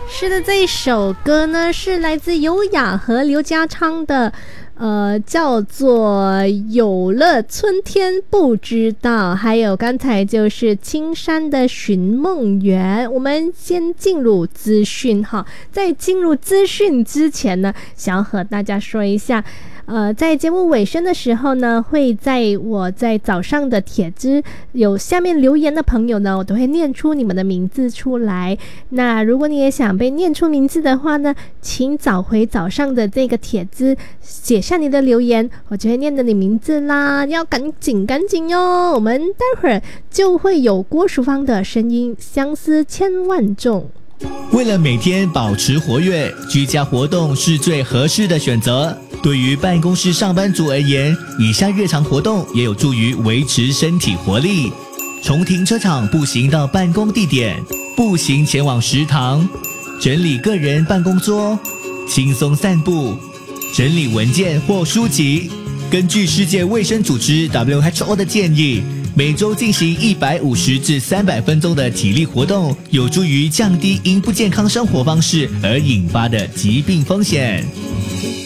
是的，这一首歌呢是来自优雅和刘家昌的叫做有了春天不知道，还有刚才就是青山的寻梦园。我们先进入资讯哈，在进入资讯之前呢，想要和大家说一下在节目尾声的时候呢，会我在早上的帖子有下面留言的朋友呢，我都会念出你们的名字出来。那如果你也想被念出名字的话呢，请找回早上的这个帖子，写下你的留言，我就会念着你名字啦，要赶紧哟！我们待会儿就会有郭淑芳的声音，相思千万种。 为了每天保持活跃，居家活动是最合适的选择。对于办公室上班族而言，以下日常活动也有助于维持身体活力。从停车场步行到办公地点，步行前往食堂，整理个人办公桌，轻松散步，整理文件或书籍。根据世界卫生组织 WHO 的建议，每周进行150至300分钟的体力活动，有助于降低因不健康生活方式而引发的疾病风险。